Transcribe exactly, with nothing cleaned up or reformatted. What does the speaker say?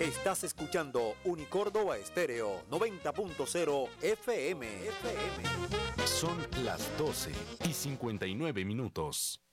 Estás escuchando Unicórdoba Estéreo noventa punto cero F M. F M. Son las doce y cincuenta y nueve minutos.